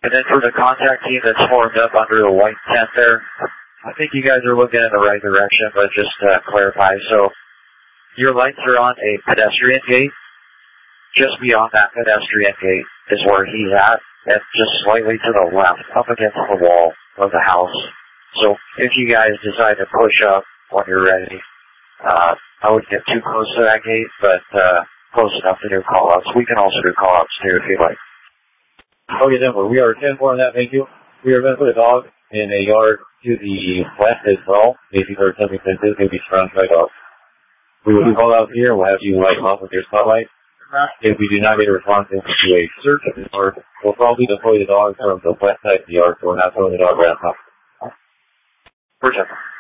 And then for the contact team that's formed up under the white tent there, I think you guys are looking in the right direction, but just to clarify, so your lights are on a pedestrian gate. Just beyond that pedestrian gate is where he's at, and just slightly to the left, up against the wall of the house. So if you guys decide to push up when you're ready, I wouldn't get too close to that gate, but close enough to do call-outs. We can also do call-outs too if you like. Okay, then we are 10-4 on that, thank you. We are going to put a dog in a yard to the west as well. If you heard something sensitive, maybe surrounded by dogs. We will do call-outs here, we'll have you light off with your spotlight. If we do not get a response to a search of the yard, we'll probably deploy the dog from the west side of the yard, so we're not throwing the dog around top. For sure.